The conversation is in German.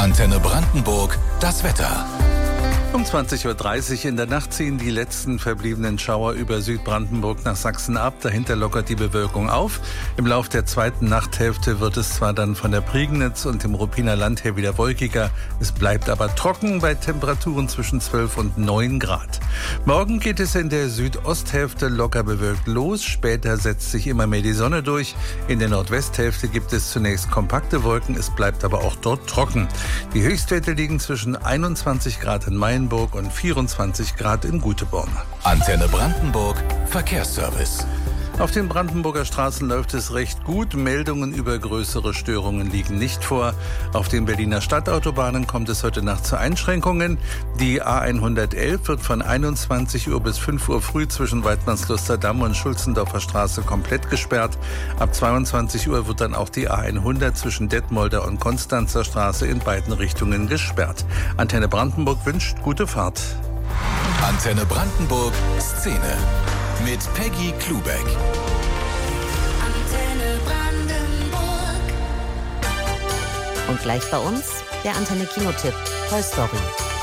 Antenne Brandenburg, das Wetter. Um 20.30 Uhr in der Nacht ziehen die letzten verbliebenen Schauer über Südbrandenburg nach Sachsen ab. Dahinter lockert die Bewölkung auf. Im Lauf der zweiten Nachthälfte wird es zwar dann von der Prignitz und dem Ruppiner Land her wieder wolkiger. Es bleibt aber trocken bei Temperaturen zwischen 12 und 9 Grad. Morgen geht es in der Südosthälfte locker bewölkt los. Später setzt sich immer mehr die Sonne durch. In der Nordwesthälfte gibt es zunächst kompakte Wolken. Es bleibt aber auch dort trocken. Die Höchstwerte liegen zwischen 21 Grad in Mainburg und 24 Grad in Güteborn. Antenne Brandenburg, Verkehrsservice. Auf den Brandenburger Straßen läuft es recht gut. Meldungen über größere Störungen liegen nicht vor. Auf den Berliner Stadtautobahnen kommt es heute Nacht zu Einschränkungen. Die A111 wird von 21 Uhr bis 5 Uhr früh zwischen Waidmannsluster-Damm und Schulzendorfer Straße komplett gesperrt. Ab 22 Uhr wird dann auch die A100 zwischen Detmolder und Konstanzer Straße in beiden Richtungen gesperrt. Antenne Brandenburg wünscht gute Fahrt. Antenne Brandenburg, Szene. Mit Peggy Klubeck. Antenne Brandenburg. Und gleich bei uns der Antenne Kinotipp Toy Story.